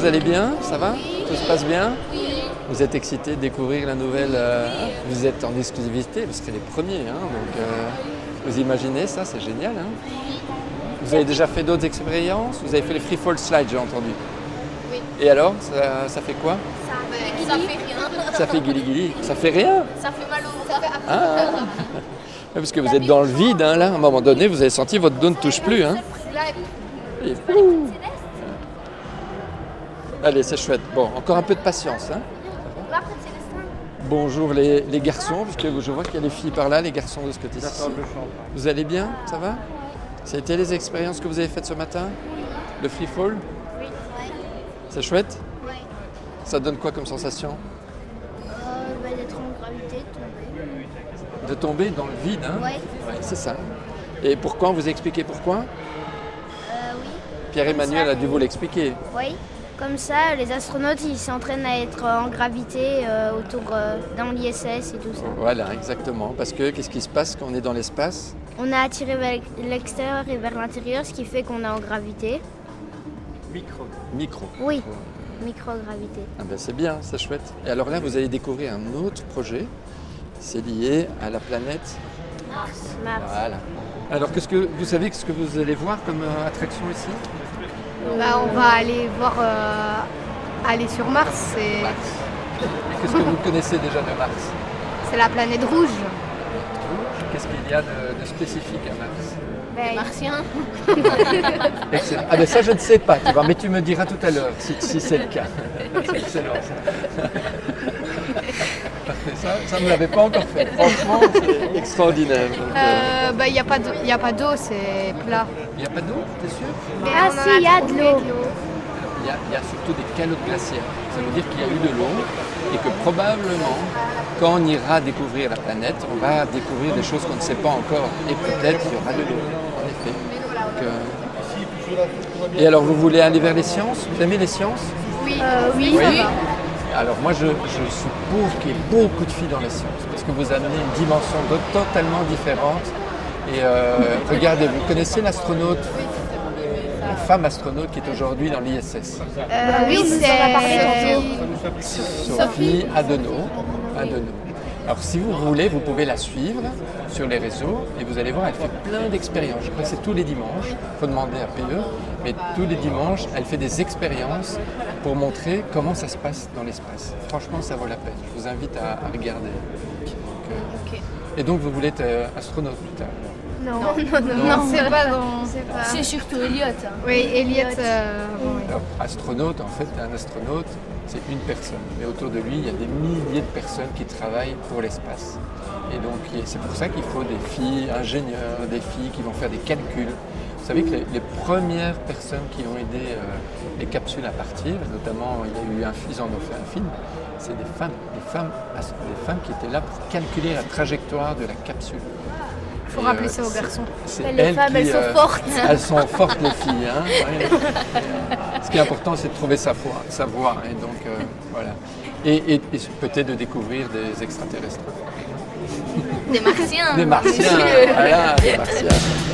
vous allez bien? Ça va? Tout se passe bien? Vous êtes excités de découvrir la nouvelle... vous êtes en exclusivité, vous serez les premiers, hein, donc vous imaginez ça, c'est génial. Hein? Vous avez déjà fait d'autres expériences? Vous avez fait les free fall slides, j'ai entendu. Oui. Et alors, ça fait quoi? Ça fait rien. Ça fait guili-guili. Ça fait rien? Ça fait mal au bras. Ah. Parce que vous êtes dans le vide, hein, là. À un moment donné, vous avez senti votre dos ne touche plus. Hein. Et... Allez, c'est chouette. Bon, encore un peu de patience. Hein. Bonjour les garçons, parce que je vois qu'il y a les filles par là, les garçons de ce côté-ci. Vous allez bien? Ça va? Ça a été les expériences que vous avez faites ce matin? Le free fall? Oui. C'est chouette? Oui. Ça donne quoi comme sensation? D'être en gravité, de tomber. De tomber dans le vide, hein? Oui. Ouais, c'est ça. Et pourquoi? On vous a expliqué pourquoi? Oui. Pierre-Emmanuel a dû vous l'expliquer. Oui. Comme ça, les astronautes, ils s'entraînent à être en gravité autour dans l'ISS et tout ça. Voilà, exactement. Parce que qu'est-ce qui se passe quand on est dans l'espace? On a attiré vers l'extérieur et vers l'intérieur, ce qui fait qu'on est en gravité. Micro. Oui, microgravité. Ah ben c'est bien, c'est chouette. Et alors là, vous allez découvrir un autre projet. C'est lié à la planète Mars. Voilà. Alors, qu'est-ce que vous savez ce que vous allez voir comme attraction ici? On va aller voir, aller sur Mars, Et qu'est-ce que vous connaissez déjà de Mars? c'est la planète rouge. Qu'est-ce qu'il y a de spécifique à Mars? Les Martiens. Excellent. Ah ben ça, je ne sais pas, tu vois, mais tu me diras tout à l'heure si c'est le cas. C'est excellent. Ça, ça ne me l'avait pas encore fait. Franchement, c'est extraordinaire. Il n'y a pas d'eau, c'est plat. Il n'y a pas d'eau, t'es sûr? Ah si, il y a de l'eau. Il y a surtout des calottes glaciaires. Ça veut dire qu'il y a eu de l'eau et que probablement, quand on ira découvrir la planète, on va découvrir des choses qu'on ne sait pas encore. Et peut-être qu'il y aura de l'eau, en effet. Donc, Et alors, vous voulez aller vers les sciences? Vous aimez les sciences? Oui, Oui. Alors moi, je suis pour qu'il y ait beaucoup de filles dans les sciences, parce que vous amenez une dimension totalement différente. Et regardez, vous connaissez l'astronaute, la femme astronaute qui est aujourd'hui dans l'ISS? oui, Sophie Adenau. Alors si vous voulez, vous pouvez la suivre sur les réseaux et vous allez voir, elle fait plein d'expériences. Je crois que c'est tous les dimanches, il faut demander à PE, mais tous les dimanches, elle fait des expériences pour montrer comment ça se passe dans l'espace. Franchement, ça vaut la peine. Je vous invite à regarder. Et donc, vous voulez être astronaute plus tard? Non, c'est pas dans... C'est surtout Elliot. Oui, Elliot. Alors, astronaute, en fait, un astronaute, c'est une personne. Mais autour de lui, il y a des milliers de personnes qui travaillent pour l'espace. Et donc, c'est pour ça qu'il faut des filles ingénieurs, des filles qui vont faire des calculs. Vous savez que les premières personnes qui ont aidé les capsules à partir, notamment, ils en ont fait un film, c'est des femmes qui étaient là pour calculer la trajectoire de la capsule. Il faut rappeler ça aux garçons. Les femmes, elles sont fortes. Elles sont fortes, les filles. Hein, ouais. Ce qui est important, c'est de trouver sa voie. Et donc, voilà. Et peut-être de découvrir des extraterrestres. Des Martiens. Des Martiens, voilà, des Martiens.